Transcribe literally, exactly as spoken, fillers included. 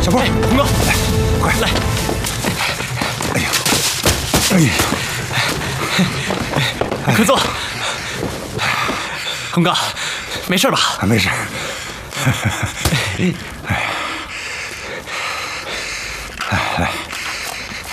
小波， 红哥， 来，快来！ 哎呀，哎呀， 快坐。红哥，没事吧？ 没事。哎，